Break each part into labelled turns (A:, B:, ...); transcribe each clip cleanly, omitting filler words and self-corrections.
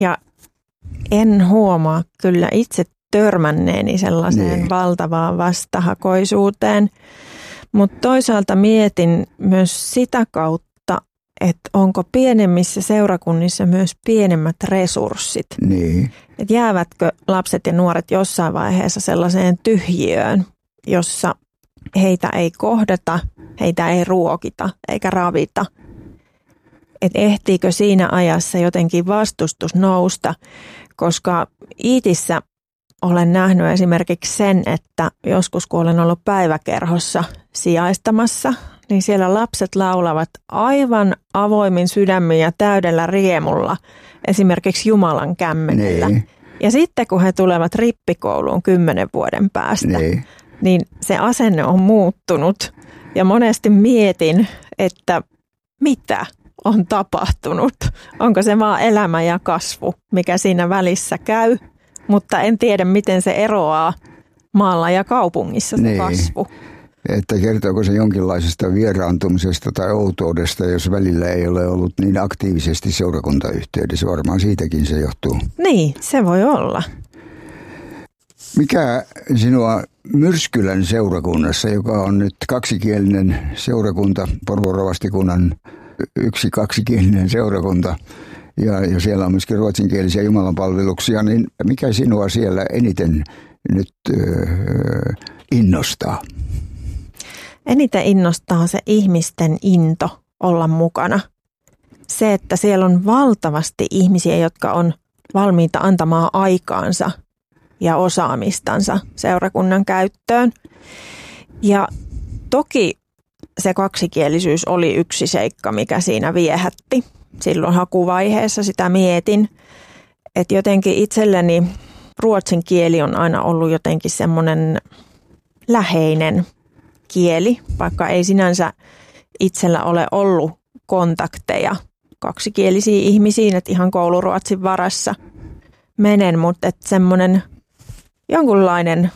A: Ja en huomaa kyllä itse törmänneeni sellaiseen valtavaan vastahakoisuuteen, mutta toisaalta mietin myös sitä kautta, että onko pienemmissä seurakunnissa myös pienemmät resurssit.
B: Niin.
A: Että jäävätkö lapset ja nuoret jossain vaiheessa sellaiseen tyhjiöön, jossa heitä ei kohdata, heitä ei ruokita eikä ravita. Että ehtiikö siinä ajassa jotenkin vastustus nousta, koska Iitissä olen nähnyt esimerkiksi sen, että joskus kun olen ollut päiväkerhossa sijaistamassa, niin siellä lapset laulavat aivan avoimin sydämin ja täydellä riemulla, esimerkiksi Jumalan kämmenellä.
B: Niin.
A: Ja sitten kun he tulevat rippikouluun 10 vuoden päästä, niin se asenne on muuttunut. Ja monesti mietin, että mitä on tapahtunut. Onko se vaan elämä ja kasvu, mikä siinä välissä käy, mutta en tiedä, miten se eroaa maalla ja kaupungissa se kasvu.
B: Että kertooko se jonkinlaisesta vieraantumisesta tai outoudesta, jos välillä ei ole ollut niin aktiivisesti seurakuntayhteydessä. Varmaan siitäkin se johtuu.
A: Niin, se voi olla.
B: Mikä sinua Myrskylän seurakunnassa, joka on nyt kaksikielinen seurakunta, Porvoon rovastikunnan yksi kaksikielinen seurakunta, ja siellä on myöskin ruotsinkielisiä jumalanpalveluksia, niin mikä sinua siellä eniten nyt innostaa?
A: Eniten innostaa se ihmisten into olla mukana. Se, että siellä on valtavasti ihmisiä, jotka on valmiita antamaan aikaansa ja osaamistansa seurakunnan käyttöön. Ja toki se kaksikielisyys oli yksi seikka, mikä siinä viehätti. Silloin hakuvaiheessa sitä mietin, että jotenkin itselleni ruotsin kieli on aina ollut jotenkin semmoinen läheinen kieli, vaikka ei sinänsä itsellä ole ollut kontakteja kaksikielisiin ihmisiin, että ihan kouluruotsin varassa menen, mutta että semmoinen jonkunlainen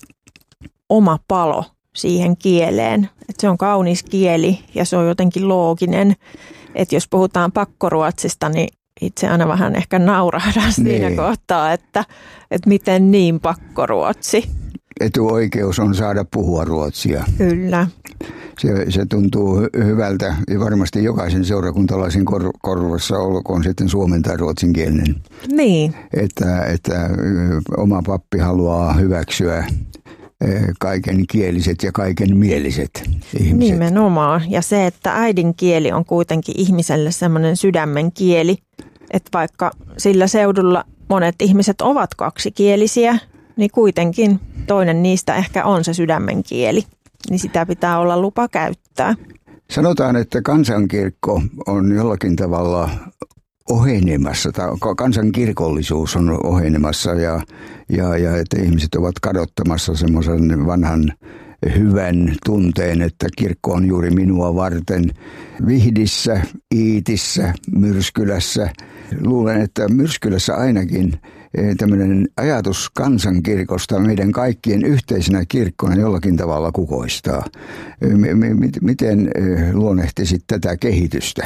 A: oma palo siihen kieleen, että se on kaunis kieli ja se on jotenkin looginen, että jos puhutaan pakkoruotsista, niin itse aina vähän ehkä naurahdan siinä kohtaa, että miten niin pakkoruotsi.
B: Etuoikeus on saada puhua ruotsia.
A: Kyllä.
B: Se tuntuu hyvältä ja varmasti jokaisen seurakuntalaisen korvassa olkoon sitten suomen tai ruotsinkielinen.
A: Niin.
B: Että oma pappi haluaa hyväksyä kaikenkieliset ja kaikenmieliset ihmiset.
A: Nimenomaan. Ja se, että äidinkieli on kuitenkin ihmiselle semmoinen sydämen kieli, että vaikka sillä seudulla monet ihmiset ovat kaksikielisiä, niin kuitenkin toinen niistä ehkä on se sydämen kieli, niin sitä pitää olla lupa käyttää.
B: Sanotaan, että kansankirkko on jollakin tavalla ohenemassa, tai kansankirkollisuus on ohenemassa ja että ihmiset ovat kadottamassa semmoisen vanhan hyvän tunteen, että kirkko on juuri minua varten. Vihdissä, Iitissä, Myrskylässä. Luulen, että Myrskylässä ainakin tämmöinen ajatus kansankirkosta meidän kaikkien yhteisenä kirkkona jollakin tavalla kukoistaa. Miten luonnehtisit tätä kehitystä?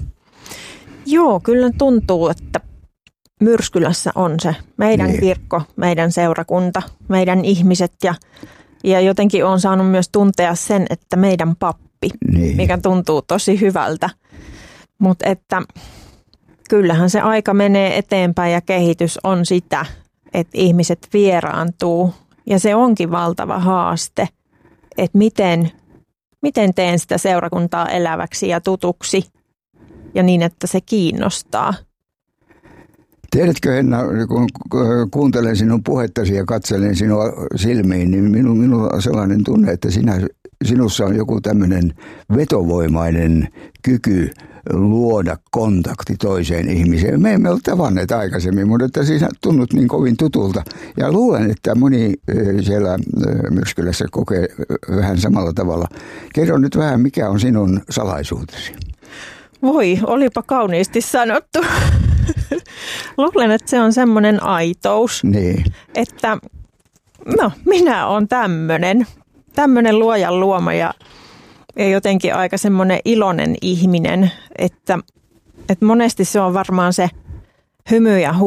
A: Joo, kyllä tuntuu, että Myrskylässä on se meidän kirkko, meidän seurakunta, meidän ihmiset ja jotenkin olen saanut myös tuntea sen, että meidän pappi, mikä tuntuu tosi hyvältä. Mutta että kyllähän se aika menee eteenpäin ja kehitys on sitä, että ihmiset vieraantuu ja se onkin valtava haaste, että miten teen sitä seurakuntaa eläväksi ja tutuksi ja niin, että se kiinnostaa.
B: Tiedätkö, Henna, kun kuuntelen sinun puhettasi ja katselen sinua silmiin, niin minulla on sellainen tunne, että sinussa on joku tämmöinen vetovoimainen kyky luoda kontakti toiseen ihmiseen. Me emme ole tavanneet aikaisemmin, mutta että siinä tunnut niin kovin tutulta. Ja luulen, että moni siellä Myrskylässä kokee vähän samalla tavalla. Kerro nyt vähän, mikä on sinun salaisuutesi?
A: Voi, olipa kauniisti sanottu. Luulen, että se on semmoinen aitous, että minä olen tämmöinen luojan luoma ja jotenkin aika semmoinen iloinen ihminen, että monesti se on varmaan hymy ja